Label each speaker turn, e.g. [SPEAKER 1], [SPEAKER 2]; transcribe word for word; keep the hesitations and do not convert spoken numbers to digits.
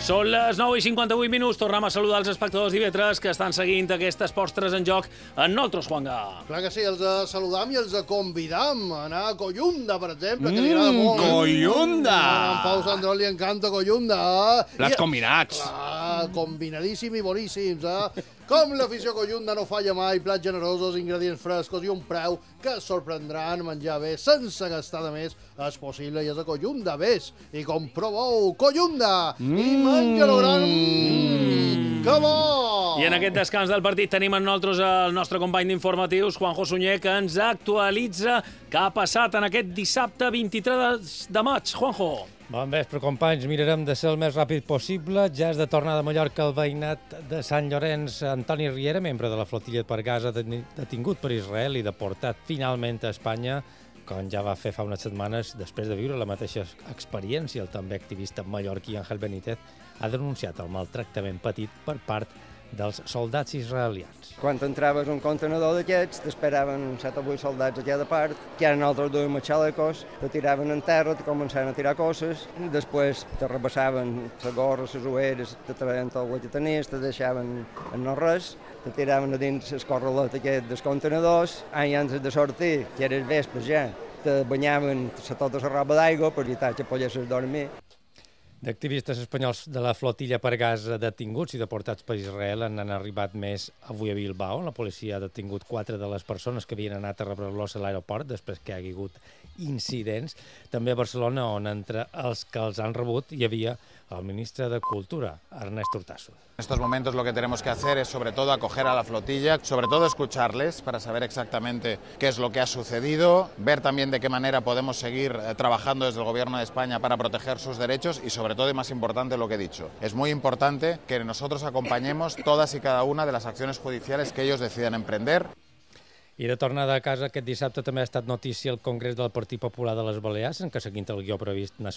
[SPEAKER 1] Són les nou i cinquanta-vuit minuts. Tornem a saludar els espectadors d'Ivetres que estan seguint aquestes postres en joc en nosaltres, Juanga.
[SPEAKER 2] Clar que sí, els saludam i els convidam a anar a Collunda, per exemple, que li agrada molt.
[SPEAKER 3] Collunda!
[SPEAKER 2] A en Pau Sandrón li encanta Collunda.
[SPEAKER 3] Plats combinats.
[SPEAKER 2] Clar, combinadíssim i boníssims, eh? Com l'afició Collunda no falla mai, plats generosos, ingredients frescos i un preu que sorprendran. Menjar bé sense gastar de més és possible i és a Collunda. Ves i comproveu Collunda mm. i menja-lo gran. Mm. Que bo!
[SPEAKER 1] I en aquest descans del partit tenim en nosaltres el nostre company d'informatius, Juanjo Sunyer, que ens actualitza què ha passat en aquest dissabte vint-i-tres de maig. Juanjo.
[SPEAKER 4] Bon vespre, companys. Mirarem de ser el més ràpid possible. Ja és de tornada a Mallorca el veïnat de Sant Llorenç. Antoni Riera, membre de la flotilla per gas, detingut per Israel i deportat finalment a Espanya, com ja va fer fa unes setmanes, després de viure la mateixa experiència. El també activista mallorquí Ángel Benítez ha denunciat el maltractament patit per part dels soldats israelians.
[SPEAKER 5] Quan entraves un contenedor d'aquests, t'esperaven set o vuit soldats a cada part, que eren altres dos amb xalecos, te tiraven en terra, te començaven a tirar coses, després te repassaven la gorra, les ulleres, te traien tot el que tenies, te deixaven en no res, te tiraven a dins l'escorrelet aquest dels contenedors, i abans de sortir, que eres vespre ja, te banyaven tota la roba d'aigua per evitar que poguessis dormir.
[SPEAKER 4] D'activistes espanyols de la flotilla per gas detinguts i deportats per Israel n'han arribat més avui a Bilbao. La policia ha detingut quatre de les persones que havien anat a rebre-los a l'aeroport després que hi ha hagut incidents. També a Barcelona, on entre els que els han rebut hi havia el ministre de Cultura, Ernest Urtasun.
[SPEAKER 6] En estos momentos lo que tenemos que hacer es sobre todo acoger a la flotilla, sobre todo escucharles para saber exactamente qué es lo que ha sucedido, ver también de qué manera podemos seguir eh, trabajando desde el Gobierno de España para proteger sus derechos y sobre todo y más importante lo que he dicho. Es muy importante que nosotros acompañemos todas y cada una de las acciones judiciales que ellos decidan emprender.
[SPEAKER 4] I de tornada a casa, aquest dissabte també ha estat notícia el Congrés del Partit Popular de les Balears, en què, seguint el guió previst, n'ha